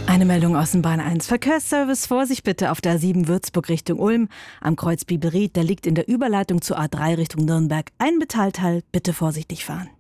Eine Meldung aus dem Bahn 1 Verkehrsservice. Vorsicht bitte auf der A7 Würzburg Richtung Ulm. Am Kreuz Bibelried, der liegt in der Überleitung zur A3 Richtung Nürnberg. Ein Metallteil, bitte vorsichtig fahren.